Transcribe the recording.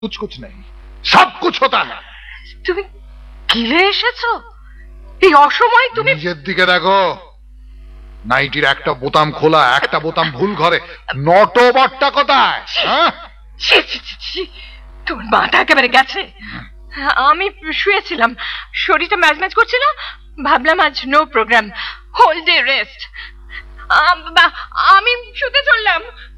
कुछ कुछ नहीं सब कुछ होता है। তুমি গিলে এসেছো এই অসময়? তুমি নিজের দিকে দেখো, নাইটির একটা বোতাম খোলা, একটা বোতাম ভুল ঘরে, নটবরটা কোথায়? ছি, ছি, ছি, ছি, তোর মাথা একেবারে গেছে। আমি শুয়েছিলাম, শরীরটা ম্যাজ ম্যাজ করছিল, ভাবলাম আজ no programme, whole day rest. আমি শুতে চললাম।